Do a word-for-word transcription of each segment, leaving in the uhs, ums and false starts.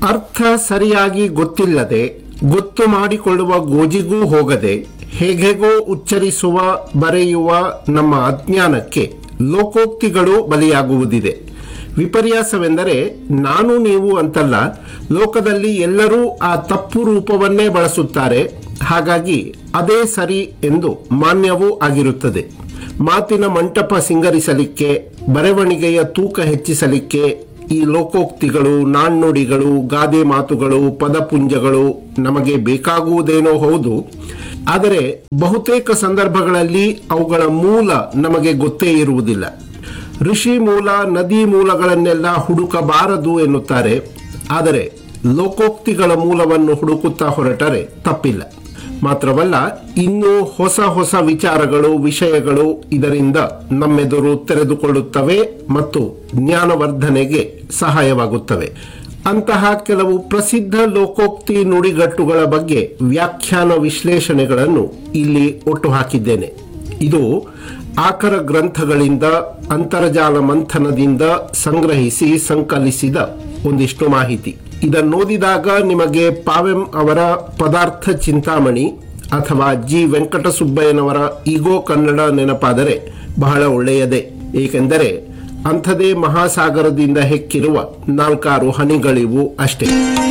ಅರ್ಥ ಸರಿಯಾಗಿ ಗೊತ್ತಿಲ್ಲದೆ, ಗೊತ್ತು ಮಾಡಿಕೊಳ್ಳುವ ಗೋಜಿಗೂ ಹೋಗದೆ ಹೇಗೆಗೋ ಉಚ್ಚರಿಸುವ ಬರೆಯುವ ನಮ್ಮ ಅಜ್ಞಾನಕ್ಕೆ ಲೋಕೋಕ್ತಿಗಳು ಬಲಿಯಾಗುವುದಿದೆ. ವಿಪರ್ಯಾಸವೆಂದರೆ ನಾನು ನೀವು ಅಂತಲ್ಲ, ಲೋಕದಲ್ಲಿ ಎಲ್ಲರೂ ಆ ತಪ್ಪು ರೂಪವನ್ನೇ ಬಳಸುತ್ತಾರೆ. ಹಾಗಾಗಿ ಅದೇ ಸರಿ ಎಂದು ಮಾನ್ಯವೂ ಆಗಿರುತ್ತದೆ. ಮಾತಿನ ಮಂಟಪ ಸಿಂಗರಿಸಲಿಕ್ಕೆ, ಬರವಣಿಗೆಯ ತೂಕ ಹೆಚ್ಚಿಸಲಿಕ್ಕೆ ಈ ಲೋಕೋಕ್ತಿಗಳು, ನಾಣ್ಣುಡಿಗಳು, ಗಾದೆ ಮಾತುಗಳು, ಪದಪುಂಜಗಳು ನಮಗೆ ಬೇಕಾಗುವುದೇನೋ ಹೌದು. ಆದರೆ ಬಹುತೇಕ ಸಂದರ್ಭಗಳಲ್ಲಿ ಅವುಗಳ ಮೂಲ ನಮಗೆ ಗೊತ್ತೇ ಇರುವುದಿಲ್ಲ. ಋಷಿ ಮೂಲ, ನದಿ ಮೂಲಗಳನ್ನೆಲ್ಲ ಹುಡುಕಬಾರದು ಎನ್ನುತ್ತಾರೆ. ಆದರೆ ಲೋಕೋಕ್ತಿಗಳ ಮೂಲವನ್ನು ಹುಡುಕುತ್ತಾ ಹೊರಟರೆ ತಪ್ಪಿಲ್ಲ. ಮಾತ್ರವಲ್ಲ, ಇನ್ನೂ ಹೊಸ ಹೊಸ ವಿಚಾರಗಳು, ವಿಷಯಗಳು ಇದರಿಂದ ನಮ್ಮೆದುರು ತೆರೆದುಕೊಳ್ಳುತ್ತವೆ ಮತ್ತು ಜ್ಞಾನವರ್ಧನೆಗೆ ಸಹಾಯವಾಗುತ್ತವೆ. ಅಂತಹ ಕೆಲವು ಪ್ರಸಿದ್ಧ ಲೋಕೋಕ್ತಿ ನುಡಿಗಟ್ಟುಗಳ ಬಗ್ಗೆ ವ್ಯಾಖ್ಯಾನ ವಿಶ್ಲೇಷಣೆಗಳನ್ನು ಇಲ್ಲಿ ಒಟ್ಟು ಹಾಕಿದ್ದೇನೆ. ಇದು ಆಕರ ಗ್ರಂಥಗಳಿಂದ, ಅಂತರ್ಜಾಲ ಮಂಥನದಿಂದ ಸಂಗ್ರಹಿಸಿ ಸಂಕಲಿಸಿದ ಒಂದಿಷ್ಟು ಮಾಹಿತಿ. ಇದನ್ನೋದಿದಾಗ ನಿಮಗೆ ಪಾವೆಂ ಅವರ ಪದಾರ್ಥ ಚಿಂತಾಮಣಿ ಅಥವಾ ಜಿ ವೆಂಕಟಸುಬ್ಬಯ್ಯನವರ ಈಗೋ ಕನ್ನಡ ನೆನಪಾದರೆ ಬಹಳ ಒಳ್ಳೆಯದೇ. ಏಕೆಂದರೆ ಅಂಥದೇ ಮಹಾಸಾಗರದಿಂದ ಹೆಕ್ಕಿರುವ ನಾಲ್ಕಾರು ಹನಿಗಳಿವು ಅಷ್ಟೇ.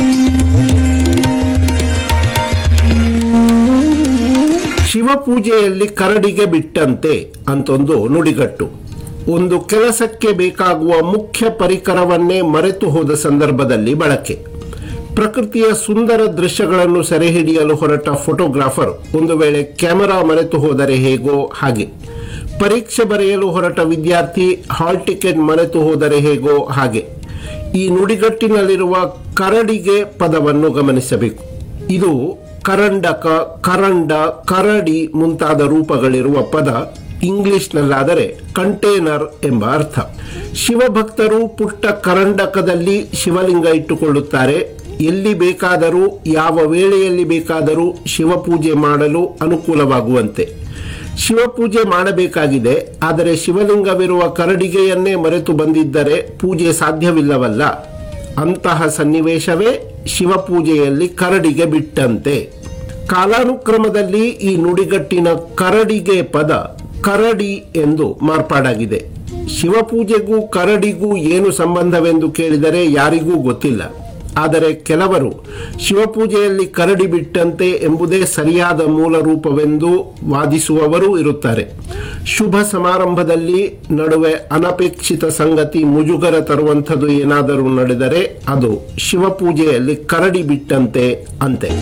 ಶಿವಪೂಜೆಯಲ್ಲಿ ಕರಡಿಗೆ ಬಿಟ್ಟಂತೆ ಅಂತೊಂದು ನುಡಿಗಟ್ಟು. ಒಂದು ಕೆಲಸಕ್ಕೆ ಬೇಕಾಗುವ ಮುಖ್ಯ ಪರಿಕರವನ್ನೇ ಮರೆತು ಹೋದ ಸಂದರ್ಭದಲ್ಲಿ ಬಳಕೆ. ಪ್ರಕೃತಿಯ ಸುಂದರ ದೃಶ್ಯಗಳನ್ನು ಸೆರೆಹಿಡಿಯಲು ಹೊರಟ ಫೋಟೋಗ್ರಾಫರ್ ಒಂದು ವೇಳೆ ಕ್ಯಾಮೆರಾ ಮರೆತು ಹೋದರೆ ಹೇಗೋ ಹಾಗೆ. ಪರೀಕ್ಷೆ ಬರೆಯಲು ಹೊರಟ ವಿದ್ಯಾರ್ಥಿ ಹಾಲ್ ಟಿಕೆಟ್ ಮರೆತು ಹೋದರೆ ಹೇಗೋ ಹಾಗೆ. ಈ ನುಡಿಗಟ್ಟಿನಲ್ಲಿರುವ ಕರಡಿಗೆ ಪದವನ್ನು ಗಮನಿಸಬೇಕು. ಇದು ಕರಂಡಕ, ಕರಂಡ, ಕರಡಿ ಮುಂತಾದ ರೂಪಗಳಿರುವ ಪದ. ಇಂಗ್ಲಿಷ್ನಲ್ಲಾದರೆ ಕಂಟೇನರ್ ಎಂಬ ಅರ್ಥ. ಶಿವಭಕ್ತರು ಪುಟ್ಟ ಕರಂಡಕದಲ್ಲಿ ಶಿವಲಿಂಗ ಇಟ್ಟುಕೊಳ್ಳುತ್ತಾರೆ. ಎಲ್ಲಿ ಬೇಕಾದರೂ, ಯಾವ ವೇಳೆಯಲ್ಲಿ ಬೇಕಾದರೂ ಶಿವಪೂಜೆ ಮಾಡಲು ಅನುಕೂಲವಾಗುವಂತೆ. ಶಿವಪೂಜೆ ಮಾಡಬೇಕಾಗಿದೆ, ಆದರೆ ಶಿವಲಿಂಗವಿರುವ ಕರಡಿಗೆಯನ್ನೇ ಮರೆತು ಬಂದಿದ್ದರೆ ಪೂಜೆ ಸಾಧ್ಯವಿಲ್ಲವಲ್ಲ. ಅಂತಹ ಸನ್ನಿವೇಶವೇ ಶಿವಪೂಜೆಯಲ್ಲಿ ಕರಡಿಗೆ ಬಿಟ್ಟಂತೆ. ಕಾಲಾನುಕ್ರಮದಲ್ಲಿ ಈ ನುಡಿಗಟ್ಟಿನ ಕರಡಿಗೆ ಪದ ಕರಡಿ ಎಂದು ಮಾರ್ಪಾಡಾಗಿದೆ. ಶಿವಪೂಜೆಗೂ ಕರಡಿಗೂ ಏನು ಸಂಬಂಧವೆಂದು ಕೇಳಿದರೆ ಯಾರಿಗೂ ಗೊತ್ತಿಲ್ಲ. ಆದರೆ ಕೆಲವರು ಶಿವಪೂಜೆಯಲ್ಲಿ ಕರಡಿ ಬಿಟ್ಟಂತೆ ಎಂಬುದೇ ಸರಿಯಾದ ಮೂಲ ರೂಪವೆಂದು ವಾದಿಸುವವರೂ ಇರುತ್ತಾರೆ. ಶುಭ ಸಮಾರಂಭದಲ್ಲಿ ನಡುವೆ ಅನಪೇಕ್ಷಿತ ಸಂಗತಿ ಮುಜುಗರ ತರುವಂಥದ್ದು ಏನಾದರೂ ನಡೆದರೆ ಅದು ಶಿವಪೂಜೆಯಲ್ಲಿ ಕರಡಿ ಬಿಟ್ಟಂತೆ ಅಂತೆ.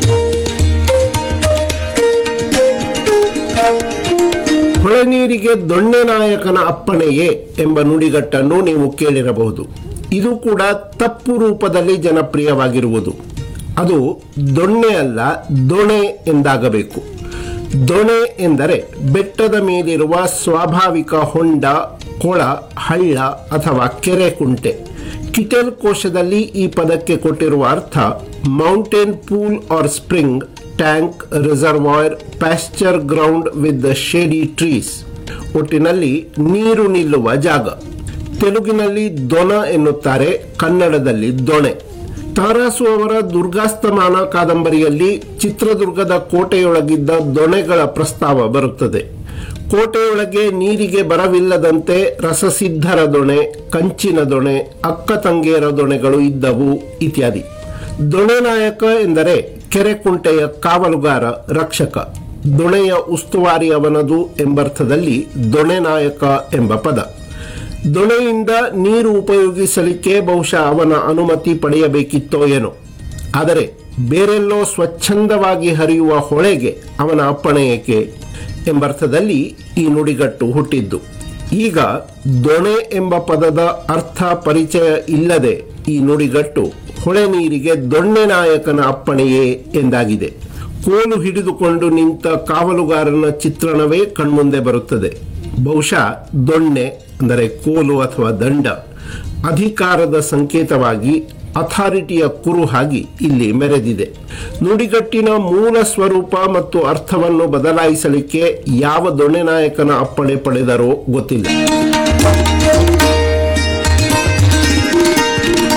ಹೊಳೆ ನೀರಿಗೆ ದೊಣ್ಣೆ ನಾಯಕನ ಅಪ್ಪಣೆಯೇ ಎಂಬ ನುಡಿಗಟ್ಟನ್ನು ನೀವು ಕೇಳಿರಬಹುದು. ಇದು ಕೂಡ ತಪ್ಪು ರೂಪದಲ್ಲಿ ಜನಪ್ರಿಯವಾಗಿರುವುದು. ಅದು ದೊಣ್ಣೆ ಅಲ್ಲ, ದೊಣೆ ಎಂದಾಗಬೇಕು. ದೊಣೆ ಎಂದರೆ ಬೆಟ್ಟದ ಮೇಲಿರುವ ಸ್ವಾಭಾವಿಕ ಹೊಂಡ, ಕೊಳ, ಹಳ್ಳ ಅಥವಾ ಕೆರೆ ಕುಂಟೆ. ಕಿಟೆಲ್ ಕೋಶದಲ್ಲಿ ಈ ಪದಕ್ಕೆ ಕೊಟ್ಟಿರುವ ಅರ್ಥ mountain pool R spring, tank, reservoir, pastor ground with the shady trees. ಒಟ್ಟಿನಲ್ಲಿ ನೀರು ನಿಲ್ಲುವ ಜಾಗ. ತೆಲುಗಿನಲ್ಲಿ ದೊನ ಎನ್ನುತ್ತಾರೆ, ಕನ್ನಡದಲ್ಲಿ ದೊಣೆ. ತಾರಾಸು ಅವರ ದುರ್ಗಾಸ್ತಮಾನ ಕಾದಂಬರಿಯಲ್ಲಿ ಚಿತ್ರದುರ್ಗದ ಕೋಟೆಯೊಳಗಿದ್ದ ದೊಣೆಗಳ ಪ್ರಸ್ತಾವ ಬರುತ್ತದೆ. ಕೋಟೆಯೊಳಗೆ ನೀರಿಗೆ ಬರವಿಲ್ಲದಂತೆ ರಸಸಿದ್ಧರ ದೊಣೆ, ಕಂಚಿನ ದೊಣೆ, ಅಕ್ಕ ತಂಗೇರ ದೊಣೆಗಳು ಇದ್ದವು ಇತ್ಯಾದಿ. ದೊಣೆ ನಾಯಕ ಎಂದರೆ ಕೆರೆ ಕುಂಟೆಯ ಕಾವಲುಗಾರ, ರಕ್ಷಕ. ದೊಣೆಯ ಉಸ್ತುವಾರಿ ಅವನದು ಎಂಬರ್ಥದಲ್ಲಿ ದೊಣೆ ನಾಯಕ ಎಂಬ ಪದ. ದೊಣೆಯಿಂದ ನೀರು ಉಪಯೋಗಿಸಲಿಕ್ಕೆ ಬಹುಶಃ ಅವನ ಅನುಮತಿ ಪಡೆಯಬೇಕಿತ್ತೋ ಏನೋ. ಆದರೆ ಬೇರೆಲ್ಲೋ ಸ್ವಚ್ಛಂದವಾಗಿ ಹರಿಯುವ ಹೊಳೆಗೆ ಅವನ ಅಪ್ಪಣೆ ಏಕೆ ಎಂಬರ್ಥದಲ್ಲಿ ಈ ನುಡಿಗಟ್ಟು ಹುಟ್ಟಿದ್ದು. ಈಗ ದೊಣೆ ಎಂಬ ಪದದ ಅರ್ಥ ಪರಿಚಯ ಇಲ್ಲದೆ ಈ ನುಡಿಗಟ್ಟು ಹೊಳೆ ನೀರಿಗೆ ದೊಣ್ಣೆ ನಾಯಕನ ಅಪ್ಪಣೆಯೇ ಎಂದಾಗಿದೆ. ಕೋಲು ಹಿಡಿದುಕೊಂಡು ನಿಂತ ಕಾವಲುಗಾರನ ಚಿತ್ರಣವೇ ಕಣ್ಮುಂದೆ ಬರುತ್ತದೆ. ಬಹುಶಃ ದೊಣ್ಣೆ ಅಂದರೆ ಕೋಲು ಅಥವಾ ದಂಡ ಅಧಿಕಾರದ ಸಂಕೇತವಾಗಿ, ಅಥಾರಿಟಿಯ ಕುರುಹಾಗಿ ಇಲ್ಲಿ ಮೆರೆದಿದೆ. ನುಡಿಗಟ್ಟಿನ ಮೂಲ ಸ್ವರೂಪ ಮತ್ತು ಅರ್ಥವನ್ನು ಬದಲಾಯಿಸಲಿಕ್ಕೆ ಯಾವ ದೊಣ್ಣೆ ನಾಯಕನ ಅಪ್ಪಣೆ ಪಡೆದರೋ ಗೊತ್ತಿಲ್ಲ.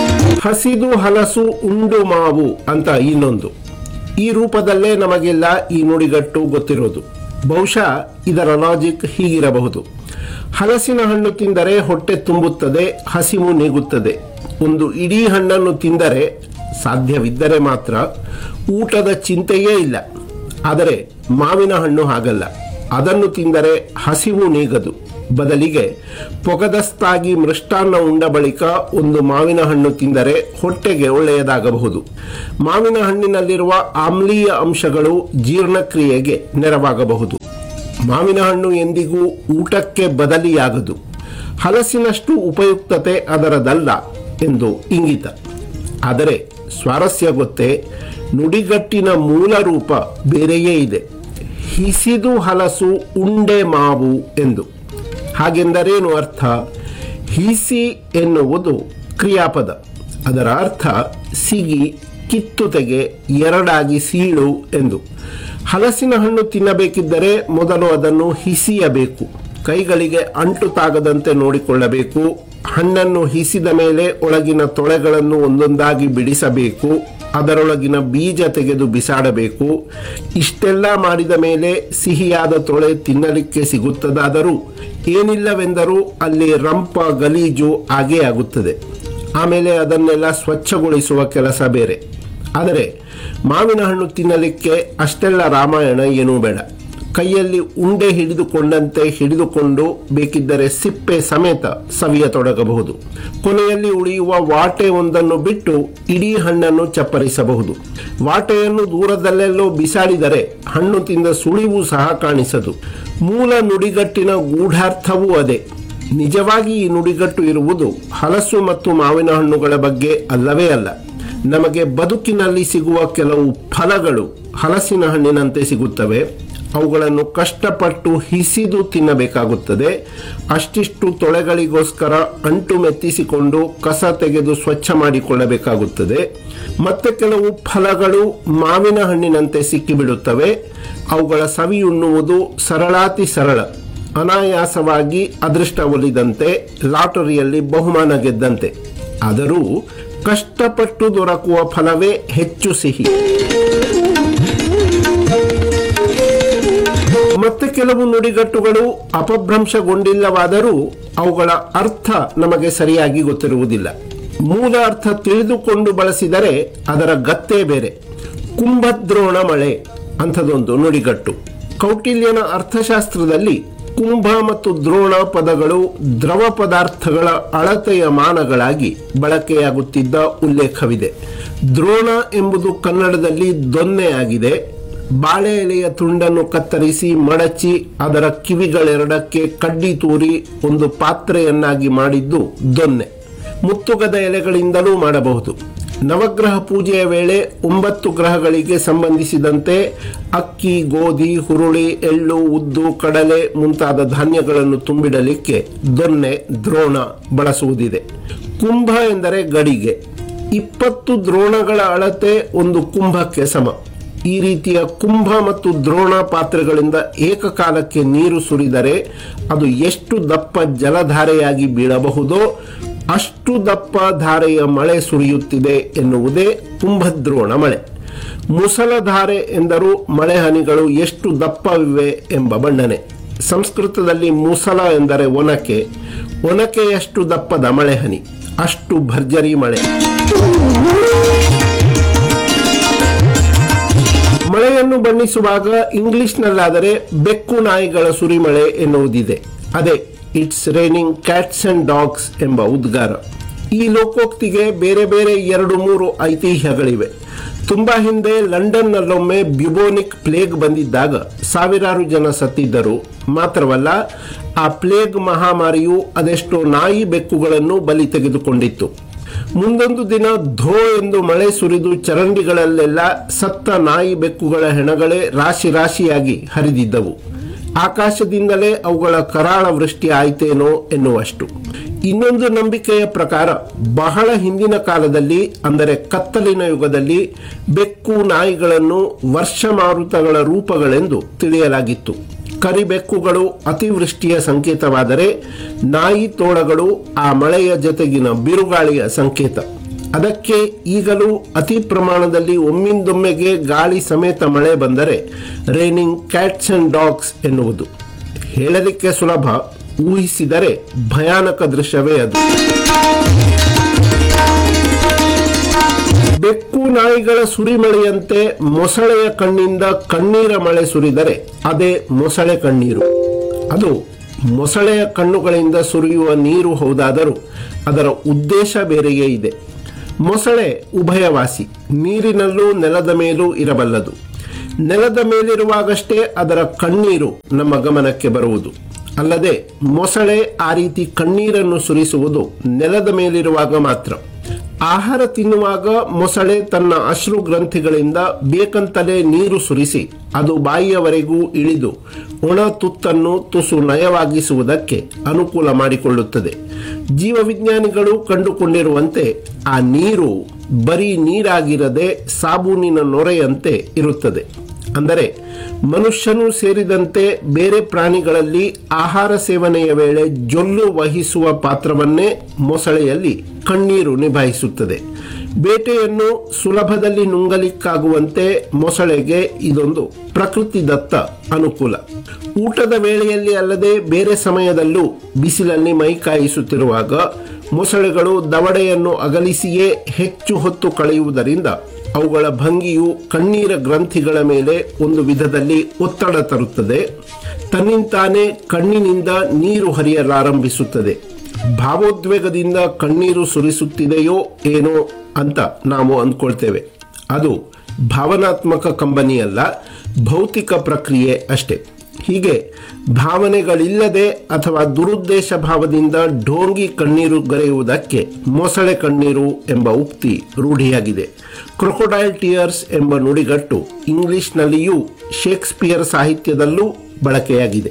ಹಸಿದು ಹಲಸು ಉಂಡು ಮಾವು ಅಂತ ಇನ್ನೊಂದು. ಈ ರೂಪದಲ್ಲೇ ನಮಗೆಲ್ಲ ಈ ನುಡಿಗಟ್ಟು ಗೊತ್ತಿರೋದು. ಬಹುಶಃ ಇದರ ಲಾಜಿಕ್ ಹೀಗಿರಬಹುದು. ಹಲಸಿನ ಹಣ್ಣು ತಿಂದರೆ ಹೊಟ್ಟೆ ತುಂಬುತ್ತದೆ, ಹಸಿವು ನೀಗುತ್ತದೆ. ಒಂದು ಇಡೀ ಹಣ್ಣನ್ನು ತಿಂದರೆ, ಸಾಧ್ಯವಿದ್ದರೆ ಮಾತ್ರ, ಊಟದ ಚಿಂತೆಯೇ ಇಲ್ಲ. ಆದರೆ ಮಾವಿನ ಹಣ್ಣು ಹಾಗಲ್ಲ. ಅದನ್ನು ತಿಂದರೆ ಹಸಿವು ನೀಗದು. ಬದಲಿಗೆ ಪೊಗದಸ್ತಾಗಿ ಮೃಷ್ಟಾನ್ನ ಉಂಡ ಬಳಿಕ ಒಂದು ಮಾವಿನ ಹಣ್ಣು ತಿಂದರೆ ಹೊಟ್ಟೆಗೆ ಒಳ್ಳೆಯದಾಗಬಹುದು. ಮಾವಿನ ಹಣ್ಣಿನಲ್ಲಿರುವ ಆಮ್ಲೀಯ ಅಂಶಗಳು ಜೀರ್ಣಕ್ರಿಯೆಗೆ ನೆರವಾಗಬಹುದು. ಮಾವಿನ ಹಣ್ಣು ಎಂದಿಗೂ ಊಟಕ್ಕೆ ಬದಲಿಯಾಗದು. ಹಲಸಿನಷ್ಟು ಉಪಯುಕ್ತತೆ ಅದರದಲ್ಲ ಎಂದು ಇಂಗಿತ. ಆದರೆ ಸ್ವಾರಸ್ಯ ಗೊತ್ತೇ, ನುಡಿಗಟ್ಟಿನ ಮೂಲ ರೂಪ ಬೇರೆಯೇ ಇದೆ. ಹಿಸಿದು ಹಲಸು ಉಂಡೆ ಮಾವು ಎಂದು. ಹಾಗೆಂದರೇನು ಅರ್ಥ? ಹಿಸಿ ಎನ್ನುವುದು ಕ್ರಿಯಾಪದ. ಅದರ ಅರ್ಥ ಸಿಗಿ, ಕಿತ್ತುತೆಗೆ, ಎರಡಾಗಿ ಸೀಳು ಎಂದು. ಹಲಸಿನ ಹಣ್ಣು ತಿನ್ನಬೇಕಿದ್ದರೆ ಮೊದಲು ಅದನ್ನು ಹಿಸಿಯಬೇಕು. ಕೈಗಳಿಗೆ ಅಂಟು ತಾಗದಂತೆ ನೋಡಿಕೊಳ್ಳಬೇಕು. ಹಣ್ಣನ್ನು ಹಿಸಿದ ಮೇಲೆ ಒಳಗಿನ ತೊಳೆಗಳನ್ನು ಒಂದೊಂದಾಗಿ ಬಿಡಿಸಬೇಕು. ಅದರೊಳಗಿನ ಬೀಜ ತೆಗೆದು ಬಿಸಾಡಬೇಕು. ಇಷ್ಟೆಲ್ಲ ಮಾಡಿದ ಮೇಲೆ ಸಿಹಿಯಾದ ತೊಳೆ ತಿನ್ನಲಿಕ್ಕೆ ಸಿಗುತ್ತದಾದರೂ ಏನಿಲ್ಲವೆಂದರೂ ಅಲ್ಲಿ ರಂಪ ಗಲೀಜು ಆಗೇ ಆಗುತ್ತದೆ. ಆಮೇಲೆ ಅದನ್ನೆಲ್ಲ ಸ್ವಚ್ಛಗೊಳಿಸುವ ಕೆಲಸ ಬೇರೆ. ಆದರೆ ಮಾವಿನ ಹಣ್ಣು ತಿನ್ನಲಿಕ್ಕೆ ಅಷ್ಟೆಲ್ಲ ರಾಮಾಯಣ ಏನೂ ಬೇಡ. ಕೈಯಲ್ಲಿ ಉಂಡೆ ಹಿಡಿದುಕೊಂಡಂತೆ ಹಿಡಿದುಕೊಂಡು ಬೇಕಿದ್ದರೆ ಸಿಪ್ಪೆ ಸಮೇತ ಸವಿಯತೊಡಗಬಹುದು. ಕೊನೆಯಲ್ಲಿ ಉಳಿಯುವ ವಾಟೆ ಒಂದನ್ನು ಬಿಟ್ಟು ಇಡೀ ಹಣ್ಣನ್ನು ಚಪ್ಪರಿಸಬಹುದು. ವಾಟೆಯನ್ನು ದೂರದಲ್ಲೆಲ್ಲೋ ಬಿಸಾಡಿದರೆ ಹಣ್ಣು ತಿಂದ ಸುಳಿವು ಸಹ ಕಾಣಿಸದು. ಮೂಲ ನುಡಿಗಟ್ಟಿನ ಗೂಢಾರ್ಥವೂ ಅದೇ. ನಿಜವಾಗಿ ಈ ನುಡಿಗಟ್ಟು ಇರುವುದು ಹಲಸು ಮತ್ತು ಮಾವಿನ ಹಣ್ಣುಗಳ ಬಗ್ಗೆ ಅಲ್ಲವೇ ಅಲ್ಲ. ನಮಗೆ ಬದುಕಿನಲ್ಲಿ ಸಿಗುವ ಕೆಲವು ಫಲಗಳು ಹಲಸಿನ ಹಣ್ಣಿನಂತೆ ಸಿಗುತ್ತವೆ. ಅವುಗಳನ್ನು ಕಷ್ಟಪಟ್ಟು ಹಿಸಿದು ತಿನ್ನಬೇಕಾಗುತ್ತದೆ. ಅಷ್ಟಿಷ್ಟು ತೊಳೆಗಳಿಗೋಸ್ಕರ ಅಂಟು ಮೆತ್ತಿಸಿಕೊಂಡು ಕಸ ತೆಗೆದು ಸ್ವಚ್ಛ ಮಾಡಿಕೊಳ್ಳಬೇಕಾಗುತ್ತದೆ. ಮತ್ತೆ ಕೆಲವು ಫಲಗಳು ಮಾವಿನ ಹಣ್ಣಿನಂತೆ ಸಿಕ್ಕಿಬಿಡುತ್ತವೆ. ಅವುಗಳ ಸವಿಯುಣ್ಣುವುದು ಸರಳಾತಿ ಸರಳ. ಅನಾಯಾಸವಾಗಿ ಅದೃಷ್ಟ ಒಲಿದಂತೆ, ಲಾಟರಿಯಲ್ಲಿ ಬಹುಮಾನ ಗೆದ್ದಂತೆ. ಆದರೂ ಕಷ್ಟಪಟ್ಟು ದೊರಕುವ ಫಲವೇ ಹೆಚ್ಚು ಸಿಹಿ. ಮತ್ತೆ ಕೆಲವು ನುಡಿಗಟ್ಟುಗಳು ಅಪಭ್ರಂಶಗೊಂಡಿಲ್ಲವಾದರೂ ಅವುಗಳ ಅರ್ಥ ನಮಗೆ ಸರಿಯಾಗಿ ಗೊತ್ತಿರುವುದಿಲ್ಲ. ಮೂಲ ಅರ್ಥ ತಿಳಿದುಕೊಂಡು ಬಳಸಿದರೆ ಅದರ ಗತ್ತೇ ಬೇರೆ. ಕುಂಭದ್ರೋಣ ಮಳೆ ಅಂಥದೊಂದು ನುಡಿಗಟ್ಟು. ಕೌಟಿಲ್ಯನ ಅರ್ಥಶಾಸ್ತ್ರದಲ್ಲಿ ಕುಂಭ ಮತ್ತು ದ್ರೋಣ ಪದಗಳು ದ್ರವ ಪದಾರ್ಥಗಳ ಅಳತೆಯ ಮಾನಗಳಾಗಿ ಬಳಕೆಯಾಗುತ್ತಿದ್ದ ಉಲ್ಲೇಖವಿದೆ. ದ್ರೋಣ ಎಂಬುದು ಕನ್ನಡದಲ್ಲಿ ದೊನ್ನೆ ಆಗಿದೆ. ಬಾಳೆ ಎಲೆಯ ತುಂಡನ್ನು ಕತ್ತರಿಸಿ ಮಡಚಿ ಅದರ ಕಿವಿಗಳೆರಡಕ್ಕೆ ಕಡ್ಡಿ ತೂರಿ ಒಂದು ಪಾತ್ರೆಯನ್ನಾಗಿ ಮಾಡಿದ್ದು ದೊನ್ನೆ. ಮುತ್ತುಗದ ಎಲೆಗಳಿಂದಲೂ ಮಾಡಬಹುದು. ನವಗ್ರಹ ಪೂಜೆಯ ವೇಳೆ ಒಂಬತ್ತು ಗ್ರಹಗಳಿಗೆ ಸಂಬಂಧಿಸಿದಂತೆ ಅಕ್ಕಿ, ಗೋಧಿ, ಹುರುಳಿ, ಎಳ್ಳು, ಉದ್ದು, ಕಡಲೆ ಮುಂತಾದ ಧಾನ್ಯಗಳನ್ನು ತುಂಬಿಡಲಿಕ್ಕೆ ದೊನ್ನೆ, ದ್ರೋಣ ಬಳಸುವುದಿದೆ. ಕುಂಭ ಎಂದರೆ ಗಡಿಗೆ. ಇಪ್ಪತ್ತು ದ್ರೋಣಗಳ ಅಳತೆ ಒಂದು ಕುಂಭಕ್ಕೆ ಸಮ. ಈ ರೀತಿಯ ಕುಂಭ ಮತ್ತು ದ್ರೋಣ ಪಾತ್ರೆಗಳಿಂದ ಏಕಕಾಲಕ್ಕೆ ನೀರು ಸುರಿದರೆ ಅದು ಎಷ್ಟು ದಪ್ಪ ಜಲಧಾರೆಯಾಗಿ ಬೀಳಬಹುದೋ ಅಷ್ಟು ದಪ್ಪ ಧಾರೆಯ ಮಳೆ ಸುರಿಯುತ್ತಿದೆ ಎನ್ನುವುದೇ ಕುಂಭದ್ರೋಣ ಮಳೆ. ಮುಸಲಧಾರೆ ಎಂದರೂ ಮಳೆ ಹನಿಗಳು ಎಷ್ಟು ದಪ್ಪವಿವೆ ಎಂಬ ಬಣ್ಣನೆ. ಸಂಸ್ಕೃತದಲ್ಲಿ ಮುಸಲ ಎಂದರೆ ಒನಕೆ. ಒನಕೆಯಷ್ಟು ದಪ್ಪದ ಮಳೆ ಹನಿ, ಅಷ್ಟು ಭರ್ಜರಿ ಮಳೆ. ಮಳೆಯನ್ನು ಬಣ್ಣಿಸುವಾಗ ಇಂಗ್ಲಿಷ್ನಲ್ಲಾದರೆ ಬೆಕ್ಕು ನಾಯಿಗಳ ಸುರಿಮಳೆ ಎನ್ನುವುದಿದೆ. ಅದೇ it's raining cats and dogs ಎಂಬ ಉದ್ಗಾರ. ಈ ಲೋಕೋಕ್ತಿಗೆ ಬೇರೆ ಬೇರೆ ಎರಡು ಮೂರು ಐತಿಹ್ಯಗಳಿವೆ. ತುಂಬಾ ಹಿಂದೆ ಲಂಡನ್ನಲ್ಲೊಮ್ಮೆ ಬ್ಯುಬೋನಿಕ್ ಪ್ಲೇಗ್ ಬಂದಿದ್ದಾಗ ಸಾವಿರಾರು ಜನ ಸತ್ತಿದ್ದರು. ಮಾತ್ರವಲ್ಲ, ಆ ಪ್ಲೇಗ್ ಮಹಾಮಾರಿಯು ಅದೆಷ್ಟೋ ನಾಯಿ ಬೆಕ್ಕುಗಳನ್ನು ಬಲಿ ತೆಗೆದುಕೊಂಡಿತ್ತು. ಮುಂದೊಂದು ದಿನ ಧೋ ಎಂದು ಮಳೆ ಸುರಿದು ಚರಂಡಿಗಳಲ್ಲೆಲ್ಲ ಸತ್ತ ನಾಯಿ ಬೆಕ್ಕುಗಳ ಹೆಣಗಳೇ ರಾಶಿ ರಾಶಿಯಾಗಿ ಹರಿದಿದ್ದವು. ಆಕಾಶದಿಂದಲೇ ಅವುಗಳ ಕರಾಳ ವೃಷ್ಟಿ ಆಯ್ತೇನೋ ಎನ್ನುವಷ್ಟು. ಇನ್ನೊಂದು ನಂಬಿಕೆಯ ಪ್ರಕಾರ ಬಹಳ ಹಿಂದಿನ ಕಾಲದಲ್ಲಿ, ಅಂದರೆ ಕತ್ತಲಿನ ಯುಗದಲ್ಲಿ, ಬೆಕ್ಕು ನಾಯಿಗಳನ್ನು ವರ್ಷ ಮಾರುತಗಳ ರೂಪಗಳೆಂದು ತಿಳಿಯಲಾಗಿತ್ತು. ಕರಿಬೆಕ್ಕುಗಳು ಅತಿವೃಷ್ಟಿಯ ಸಂಕೇತವಾದರೆ ನಾಯಿ ತೋಳಗಳು ಆ ಮಳೆಯ ಜೊತೆಗಿನ ಬಿರುಗಾಳಿಯ ಸಂಕೇತ. ಅದಕ್ಕೆ ಈಗಲೂ ಅತಿ ಪ್ರಮಾಣದಲ್ಲಿ ಒಮ್ಮಿಂದೊಮ್ಮೆಗೆ ಗಾಳಿ ಸಮೇತ ಮಳೆ ಬಂದರೆ ರೇನಿಂಗ್ ಕ್ಯಾಟ್ಸ್ ಅಂಡ್ ಡಾಗ್ಸ್ ಎನ್ನುವುದು. ಹೇಳಲಿಕ್ಕೆ ಸುಲಭ, ಊಹಿಸಿದರೆ ಭಯಾನಕ ದೃಶ್ಯವೇ ಅದು. ಬೆಕ್ಕು ನಾಯಿಗಳ ಸುರಿಮಳೆಯಂತೆ ಮೊಸಳೆಯ ಕಣ್ಣಿಂದ ಕಣ್ಣೀರ ಮಳೆ ಸುರಿದರೆ ಅದೇ ಮೊಸಳೆ ಕಣ್ಣೀರು. ಅದು ಮೊಸಳೆಯ ಕಣ್ಣುಗಳಿಂದ ಸುರಿಯುವ ನೀರು ಹೌದಾದರೂ ಅದರ ಉದ್ದೇಶ ಬೇರೆಯೇ ಇದೆ. ಮೊಸಳೆ ಉಭಯವಾಸಿ, ನೀರಿನಲ್ಲೂ ನೆಲದ ಮೇಲೂ ಇರಬಲ್ಲದು. ನೆಲದ ಮೇಲಿರುವಾಗಷ್ಟೇ ಅದರ ಕಣ್ಣೀರು ನಮ್ಮ ಗಮನಕ್ಕೆ ಬರುವುದು. ಅಲ್ಲದೆ ಮೊಸಳೆ ಆ ರೀತಿ ಕಣ್ಣೀರನ್ನು ಸುರಿಸುವುದು ನೆಲದ ಮೇಲಿರುವಾಗ ಮಾತ್ರ. ಆಹಾರ ತಿನ್ನುವಾಗ ಮೊಸಳೆ ತನ್ನ ಅಶ್ರು ಗ್ರಂಥಿಗಳಿಂದ ಬೇಕಂತಲೇ ನೀರು ಸುರಿಸಿ ಅದು ಬಾಯಿಯವರೆಗೂ ಇಳಿದು ಒಣ ತುತ್ತನ್ನು ತುಸು ನಯವಾಗಿಸುವುದಕ್ಕೆ ಅನುಕೂಲ ಮಾಡಿಕೊಳ್ಳುತ್ತದೆ. ಜೀವವಿಜ್ಞಾನಿಗಳು ಕಂಡುಕೊಂಡಿರುವಂತೆ ಆ ನೀರು ಬರೀ ನೀರಾಗಿರದೆ ಸಾಬೂನಿನ ನೊರೆಯಂತೆ ಇರುತ್ತದೆ. ಅಂದರೆ ಮನುಷ್ಯನೂ ಸೇರಿದಂತೆ ಬೇರೆ ಪ್ರಾಣಿಗಳಲ್ಲಿ ಆಹಾರ ಸೇವನೆಯ ವೇಳೆ ಜೊಲ್ಲು ವಹಿಸುವ ಪಾತ್ರವನ್ನೇ ಮೊಸಳೆಯಲ್ಲಿ ಕಣ್ಣೀರು ನಿಭಾಯಿಸುತ್ತದೆ. ಬೇಟೆಯನ್ನು ಸುಲಭದಲ್ಲಿ ನುಂಗಲಿಕ್ಕಾಗುವಂತೆ ಮೊಸಳೆಗೆ ಇದೊಂದು ಪ್ರಕೃತಿದತ್ತ ಅನುಕೂಲ. ಊಟದ ವೇಳೆಯಲ್ಲಿ ಅಲ್ಲದೆ ಬೇರೆ ಸಮಯದಲ್ಲೂ ಬಿಸಿಲಲ್ಲಿ ಮೈ ಕಾಯಿಸುತ್ತಿರುವಾಗ ಮೊಸಳೆಗಳು ದವಡೆಯನ್ನು ಅಗಲಿಸಿಯೇ ಹೆಚ್ಚು ಹೊತ್ತು ಕಳೆಯುವುದರಿಂದ ಅವುಗಳ ಭಂಗಿಯು ಕಣ್ಣೀರ ಗ್ರಂಥಿಗಳ ಮೇಲೆ ಒಂದು ವಿಧದಲ್ಲಿ ಒತ್ತಡ ತರುತ್ತದೆ. ತನ್ನಿಂತಾನೇ ಕಣ್ಣಿನಿಂದ ನೀರು ಹರಿಯಲಾರಂಭಿಸುತ್ತದೆ. ಭಾವೋದ್ವೇಗದಿಂದ ಕಣ್ಣೀರು ಸುರಿಸುತ್ತಿದೆಯೋ ಏನೋ ಅಂತ ನಾವು ಅಂದ್ಕೊಳ್ತೇವೆ. ಅದು ಭಾವನಾತ್ಮಕ ಕಂಬನಿಯಲ್ಲ, ಭೌತಿಕ ಪ್ರಕ್ರಿಯೆ ಅಷ್ಟೇ. ಹೀಗೆ ಭಾವನೆಗಳಿಲ್ಲದೆ ಅಥವಾ ದುರುದ್ದೇಶ ಭಾವದಿಂದ ಢೋಂಗಿ ಕಣ್ಣೀರು ಗರೆಯುವುದಕ್ಕೆ ಮೊಸಳೆ ಕಣ್ಣೀರು ಎಂಬ ಉಕ್ತಿ ರೂಢಿಯಾಗಿದೆ. ಕ್ರೊಕೊಡೈಲ್ ಟಿಯರ್ಸ್ ಎಂಬ ನುಡಿಗಟ್ಟು ಇಂಗ್ಲಿಷ್ನಲ್ಲಿಯೂ ಶೇಕ್ಸ್ಪಿಯರ್ ಸಾಹಿತ್ಯದಲ್ಲೂ ಬಳಕೆಯಾಗಿದೆ.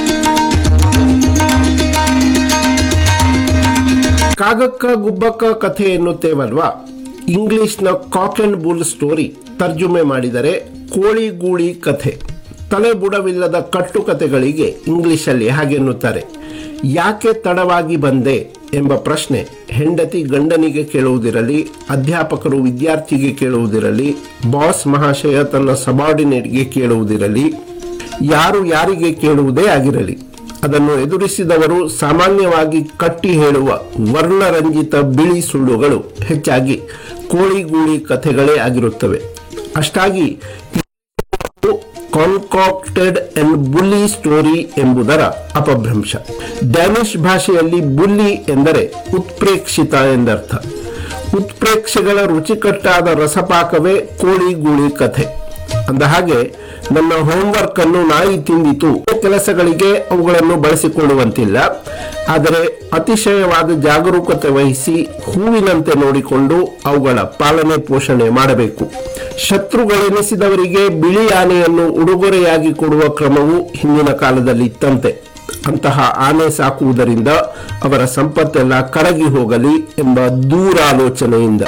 ಕಾಗಕ್ಕ ಗುಬ್ಬಕ್ಕ ಕಥೆ ಎನ್ನುತ್ತೇವಲ್ವಾ, ಇಂಗ್ಲಿಷ್ನ ಕಾಕ್ ಅಂಡ್ ಬುಲ್ ಸ್ಟೋರಿ ತರ್ಜುಮೆ ಮಾಡಿದರೆ ಕೋಳಿ ಗೂಳಿ ಕಥೆ. ತಲೆ ಬುಡವಿಲ್ಲದ ಕಟ್ಟುಕತೆಗಳಿಗೆ ಇಂಗ್ಲಿಷಲ್ಲಿ ಹಾಗೆನ್ನುತ್ತಾರೆ. ಯಾಕೆ ತಡವಾಗಿ ಬಂದೆ ಎಂಬ ಪ್ರಶ್ನೆ ಹೆಂಡತಿ ಗಂಡನಿಗೆ ಕೇಳುವುದಿರಲಿ, ಅಧ್ಯಾಪಕರು ವಿದ್ಯಾರ್ಥಿಗೆ ಕೇಳುವುದಿರಲಿ, ಬಾಸ್ ಮಹಾಶಯ ತನ್ನ ಸಬಾರ್ಡಿನೇಟ್ಗೆ ಕೇಳುವುದಿರಲಿ, ಯಾರು ಯಾರಿಗೆ ಕೇಳುವುದೇ ಆಗಿರಲಿ, ಅದನ್ನು ಎದುರಿಸಿದವರು ಸಾಮಾನ್ಯವಾಗಿ ಕಟ್ಟಿ ಹೇಳುವ ವರ್ಣರಂಜಿತ ಬಿಳಿ ಸುಳ್ಳುಗಳು ಹೆಚ್ಚಾಗಿ ಕೋಳಿಗೂಳಿ ಕಥೆಗಳೇ ಆಗಿರುತ್ತವೆ. ಅಷ್ಟಾಗಿ ಕಾನ್ಕಾಕ್ಟೆಡ್ ಅಂಡ್ ಬುಲ್ಲಿ ಸ್ಟೋರಿ ಎಂಬುದರ ಅಪಭ್ರಂಶ. ಡ್ಯಾನಿಶ್ ಭಾಷೆಯಲ್ಲಿ ಬುಲ್ಲಿ ಎಂದರೆ ಉತ್ಪ್ರೇಕ್ಷಿತ ಎಂದರ್ಥ. ಉತ್ಪ್ರೇಕ್ಷೆಗಳ ರುಚಿಕಟ್ಟಾದ ರಸಪಾಕವೇ ಕೋಳಿಗೂಳಿ ಕಥೆ. ಅಂದ ಹಾಗೆ ನನ್ನ ಹೋಂವರ್ಕ್ ಅನ್ನು ನಾಯಿ ತಿಂದಿತು ಕೆಲಸಗಳಿಗೆ ಅವುಗಳನ್ನು ಬಳಸಿಕೊಳ್ಳುವಂತಿಲ್ಲ. ಆದರೆ ಅತಿಶಯವಾದ ಜಾಗರೂಕತೆ ವಹಿಸಿ ಹೂವಿನಂತೆ ನೋಡಿಕೊಂಡು ಅವುಗಳ ಪಾಲನೆ ಪೋಷಣೆ ಮಾಡಬೇಕು. ಶತ್ರುಗಳೆನಿಸಿದವರಿಗೆ ಬಿಳಿ ಆನೆಯನ್ನು ಉಡುಗೊರೆಯಾಗಿ ಕೊಡುವ ಕ್ರಮವು ಹಿಂದಿನ ಕಾಲದಲ್ಲಿ ಇತ್ತಂತೆ. ಅಂತಹ ಆನೆ ಸಾಕುವುದರಿಂದ ಅವರ ಸಂಪತ್ತೆಲ್ಲ ಕರಗಿ ಹೋಗಲಿ ಎಂಬ ದೂರಾಲೋಚನೆಯಿಂದ.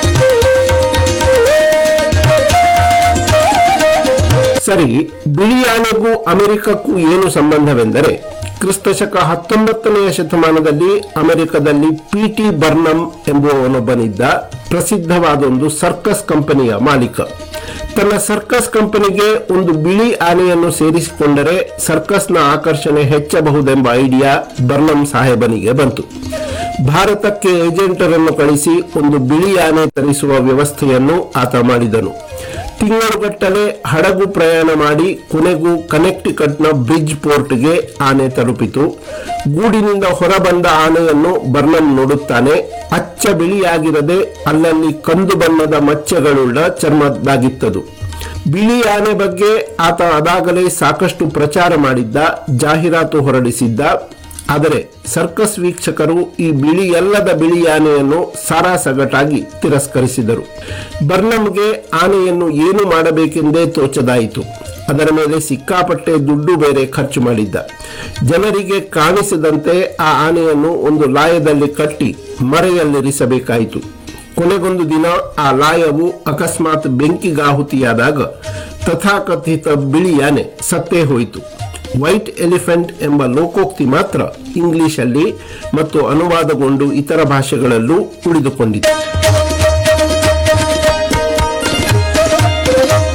ಸರಿ, ಬಿಳಿ ಆನೆಗೂ ಅಮೆರಿಕಕ್ಕೂ ಏನು ಸಂಬಂಧವೆಂದರೆ, ಕ್ರಿಸ್ತಶಕ ಹತ್ತೊಂಬತ್ತನೆಯ ಶತಮಾನದಲ್ಲಿ ಅಮೆರಿಕದಲ್ಲಿ ಪಿ ಟಿ ಬರ್ನಮ್ ಎಂಬುವವನೊಬ್ಬನಿದ್ದ. ಪ್ರಸಿದ್ಧವಾದೊಂದು ಸರ್ಕಸ್ ಕಂಪನಿಯ ಮಾಲೀಕ. ತನ್ನ ಸರ್ಕಸ್ ಕಂಪನಿಗೆ ಒಂದು ಬಿಳಿ ಆನೆಯನ್ನು ಸೇರಿಸಿಕೊಂಡರೆ ಸರ್ಕಸ್ನ ಆಕರ್ಷಣೆ ಹೆಚ್ಚಬಹುದೆಂಬ ಐಡಿಯಾ ಬರ್ನಮ್ ಸಾಹೇಬನಿಗೆ ಬಂತು. ಭಾರತಕ್ಕೆ ಏಜೆಂಟರನ್ನು ಕಳಿಸಿ ಒಂದು ಬಿಳಿ ಆನೆ ತರಿಸುವ ವ್ಯವಸ್ಥೆಯನ್ನು ಆತ ಮಾಡಿದನು. ತಿಂಗಳುಗಟ್ಟಲೆ ಹಡಗು ಪ್ರಯಾಣ ಮಾಡಿ ಕೊನೆಗೂ ಕನೆಕ್ಟಿಕಟ್ನ ಬ್ರಿಡ್ಜ್ ಪೋರ್ಟ್ಗೆ ಆನೆ ತಲುಪಿತು. ಗೂಡಿನಿಂದ ಹೊರಬಂದ ಆನೆಯನ್ನು ಬರ್ನಮ್ ನೋಡುತ್ತಾನೆ. ಅಚ್ಚ ಬಿಳಿಯಾಗಿರದೆ ಅಲ್ಲಲ್ಲಿ ಕಂದು ಬಣ್ಣದ ಮಚ್ಚೆಗಳುಳ್ಳ ಚರ್ಮದಾಗಿತ್ತದು. ಬಿಳಿ ಆನೆ ಬಗ್ಗೆ ಆತ ಅದಾಗಲೇ ಸಾಕಷ್ಟು ಪ್ರಚಾರ ಮಾಡಿದ್ದ, ಜಾಹೀರಾತು ಹೊರಡಿಸಿದ್ದ. ಆದರೆ ಸರ್ಕಸ್ ವೀಕ್ಷಕರು ಈ ಬಿಳಿಯಲ್ಲದ ಬಿಳಿ ಆನೆಯನ್ನು ಸಾರಾಸಗಟಾಗಿ ತಿರಸ್ಕರಿಸಿದರು. ಬರ್ನಮ್ಗೆ ಆನೆಯನ್ನು ಏನು ಮಾಡಬೇಕೆಂದೇ ತೋಚದಾಯಿತು. ಅದರ ಮೇಲೆ ಸಿಕ್ಕಾಪಟ್ಟೆ ದುಡ್ಡು ಬೇರೆ ಖರ್ಚು ಮಾಡಿದ್ದ. ಜನರಿಗೆ ಕಾಣಿಸದಂತೆ ಆ ಆನೆಯನ್ನು ಒಂದು ಲಾಯದಲ್ಲಿ ಕಟ್ಟಿ ಮರೆಯಲ್ಲಿರಿಸಬೇಕಾಯಿತು. ಕೊನೆಗೊಂದು ದಿನ ಆ ಲಾಯವು ಅಕಸ್ಮಾತ್ ಬೆಂಕಿಗಾಹುತಿಯಾದಾಗ ತಥಾಕಥಿತ ಬಿಳಿ ಆನೆ ಸತ್ತೇ ಹೋಯಿತು. ವೈಟ್ ಎಲಿಫೆಂಟ್ ಎಂಬ ಲೋಕೋಕ್ತಿ ಮಾತ್ರ ಇಂಗ್ಲಿಷಲ್ಲಿ ಮತ್ತು ಅನುವಾದಗೊಂಡು ಇತರ ಭಾಷೆಗಳಲ್ಲೂ ಉಳಿದುಕೊಂಡಿತು.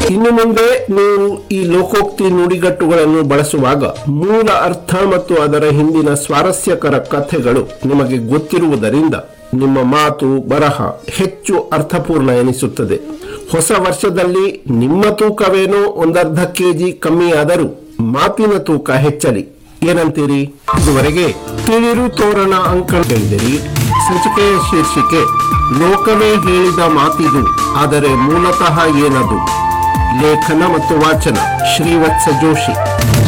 ಇನ್ನು ಮುಂದೆ ನೀವು ಈ ಲೋಕೋಕ್ತಿ ನುಡಿಗಟ್ಟುಗಳನ್ನು ಬಳಸುವಾಗ ಮೂಲ ಅರ್ಥ ಮತ್ತು ಅದರ ಹಿಂದಿನ ಸ್ವಾರಸ್ಯಕರ ಕಥೆಗಳು ನಿಮಗೆ ಗೊತ್ತಿರುವುದರಿಂದ ನಿಮ್ಮ ಮಾತು ಬರಹ ಹೆಚ್ಚು ಅರ್ಥಪೂರ್ಣ ಎನಿಸುತ್ತದೆ. ಹೊಸ ವರ್ಷದಲ್ಲಿ ನಿಮ್ಮ ತೂಕವೇನೋ ಒಂದರ್ಧ ಕೆಜಿ ಕಮ್ಮಿಯಾದರೂ ಮಾತಿನ ತೂಕ ಹೆಚ್ಚಲಿ. ಏನಂತೀರಿ? ಇದುವರೆಗೆ ತಿಳಿರು ತೋರಣ ಅಂಕ ಹೇಳಿದಿರಿ. ಸಂಚಿಕೆಯ ಶೀರ್ಷಿಕೆ ಲೋಕವೇ ಹೇಳಿದ ಮಾತಿದು, ಆದರೆ ಮೂಲತಃ ಏನದು. ಲೇಖನ ಮತ್ತು ವಾಚನ ಶ್ರೀವತ್ಸ ಜೋಶಿ.